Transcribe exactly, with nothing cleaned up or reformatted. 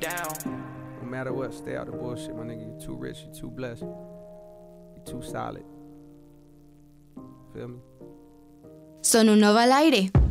No matter what, stay out of bullshit, my nigga. You too rich, you too blessed, you too solid. Feel me? Son uno va al aire.